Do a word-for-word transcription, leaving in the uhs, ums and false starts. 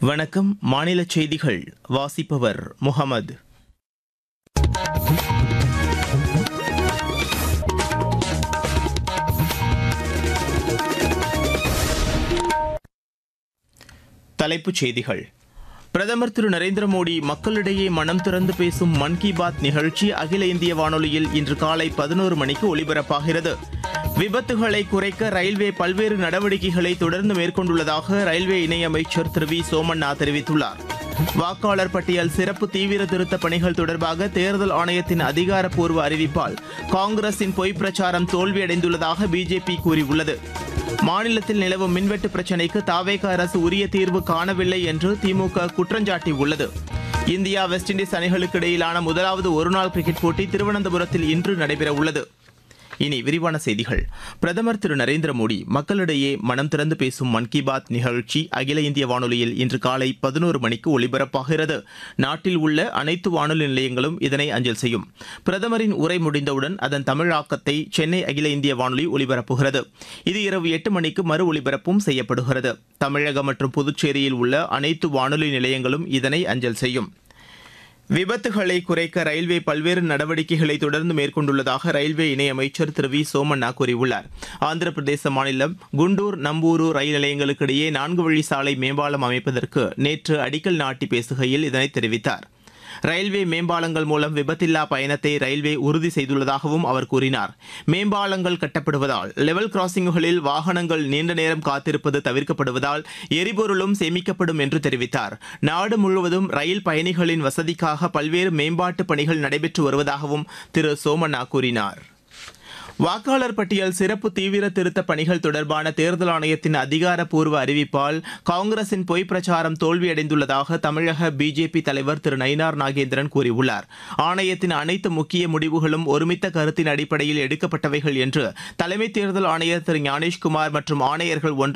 வணக்கம். மாநில செய்திகள் வாசிப்பவர் முகமது. தலைப்புச் செய்திகள். பிரதமர் திரு நரேந்திர மோடி மக்களிடையே மனம் திறந்து பேசும் மன் கி பாத் நிகழ்ச்சி அகில இந்திய வானொலியில் இன்று காலை பதினோரு மணிக்கு ஒலிபரப்பாகிறது. விபத்துகளை குறைக்க ரயில்வே பல்வேறு நடவடிக்கைகளை தொடர்ந்து மேற்கொண்டுள்ளதாக ரயில்வே இணையமைச்சர் திரு வி சோமண்ணா தெரிவித்துள்ளார். வாக்காளர் பட்டியல் சிறப்பு தீவிர திருத்த பணிகள் தொடர்பாக தேர்தல் ஆணையத்தின் அதிகாரப்பூர்வ அறிவிப்பால் காங்கிரசின் பொய் பிரச்சாரம் தோல்வியடைந்துள்ளதாக பிஜேபி கூறியுள்ளது. மாநிலத்தில் நிலவும் மின்வெட்டு பிரச்சினைக்கு தாவேக அரசு உரிய தீர்வு காணவில்லை என்று திமுக குற்றஞ்சாட்டியுள்ளது. இந்தியா வெஸ்ட் இண்டீஸ் அணிகளுக்கு இடையிலான முதலாவது ஒருநாள் கிரிக்கெட் போட்டி திருவனந்தபுரத்தில் இன்று நடைபெறவுள்ளது. இனி விரிவான செய்திகள். பிரதமர் திரு நரேந்திர மோடி மக்களிடையே மனம் திறந்து பேசும் மன் கி பாத் நிகழ்ச்சி அகில இந்திய வானொலியில் இன்று காலை பதினோரு மணிக்கு ஒலிபரப்பாகிறது. நாட்டில் உள்ள அனைத்து வானொலி நிலையங்களும் இதனை அஞ்சல் செய்யும். பிரதமரின் உரை முடிந்தவுடன் அதன் தமிழாக்கத்தை சென்னை அகில இந்திய வானொலி ஒலிபரப்புகிறது. இது இரவு எட்டு மணிக்கு மறு ஒலிபரப்பும் செய்யப்படுகிறது. தமிழகம் மற்றும் புதுச்சேரியில் உள்ள அனைத்து வானொலி நிலையங்களும் இதனை அஞ்சல் செய்யும். விபத்துகளை குறைக்க ரயில்வே பல்வேறு நடவடிக்கைகளை தொடர்ந்து மேற்கொண்டுள்ளதாக ரயில்வே இணையமைச்சர் திரு வி சோமண்ணா கூறியுள்ளார். ஆந்திர பிரதேச மாநிலம் குண்டூர் நம்பூரு ரயில் நிலையங்களுக்கு இடையே நான்கு வழி சாலை மேம்பாலம் அமைப்பதற்கு நேற்று அடிக்கல் நாட்டி பேசுகையில் இதனை தெரிவித்தார். ரயில்வே மேம்பாலங்கள் மூலம் விபத்தில்லா பயணத்தை ரயில்வே உறுதி செய்துள்ளதாகவும் அவர் கூறினார். மேம்பாலங்கள் கட்டப்படுவதால் லெவல் கிராசிங்குகளில் வாகனங்கள் நீண்ட நேரம் காத்திருப்பது தவிர்க்கப்படுவதால் எரிபொருளும் சேமிக்கப்படும் என்று தெரிவித்தார். நாடு முழுவதும் ரயில் பயணிகளின் வசதிக்காக பல்வேறு மேம்பாட்டு பணிகள் நடைபெற்று வருவதாகவும் திரு சோமண்ணா கூறினார். வாக்காளர் பட்டியல் சிறப்பு தீவிர திருத்த பணிகள் தொடர்பான தேர்தல் ஆணையத்தின் அதிகாரப்பூர்வ அறிவிப்பால் காங்கிரசின் பொய் பிரச்சாரம் தோல்வியடைந்துள்ளதாக தமிழக பிஜேபி தலைவர் திரு நயினார் நாகேந்திரன் கூறியுள்ளார். ஆணையத்தின் அனைத்து முக்கிய முடிவுகளும் ஒருமித்த கருத்தின் அடிப்படையில் எடுக்கப்பட்டவைகள் என்று தலைமை தேர்தல் ஆணையர் திரு ஞானேஷ்குமார் மற்றும் ஆணையர்கள் ஒன்று